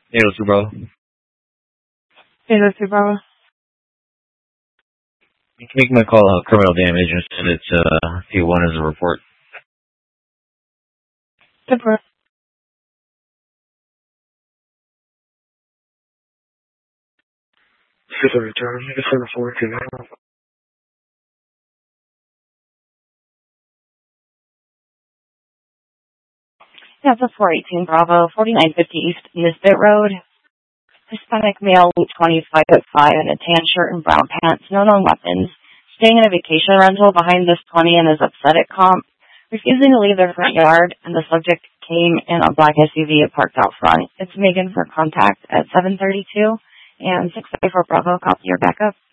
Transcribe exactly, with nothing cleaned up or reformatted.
eight oh two Bravo. eight oh two Bravo. You can make my call out criminal damage and send it to uh, P one as a report. Super. Super return. You can send a forward to now. Yeah, it's a four eighteen Bravo, forty-nine fifty East Nisbet Road. Hispanic male, twenty-five foot five, in a tan shirt and brown pants, no known weapons. Staying in a vacation rental behind this twenty and is upset at comp. Refusing to leave their front yard, and the subject came in a black S U V parked out front. It's Megan for contact at seven thirty-two and six thirty-four Bravo. Copy your backup.